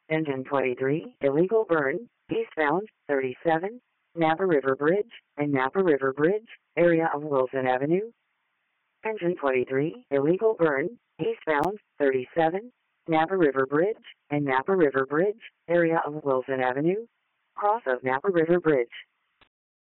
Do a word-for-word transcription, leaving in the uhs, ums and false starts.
Engine twenty-three, illegal burn, eastbound, thirty-seven, Napa River Bridge, and Napa River Bridge, area of Wilson Avenue. Engine twenty-three, illegal burn, eastbound, thirty-seven, Napa River Bridge, and Napa River Bridge, area of Wilson Avenue. Cross of Napa River Bridge.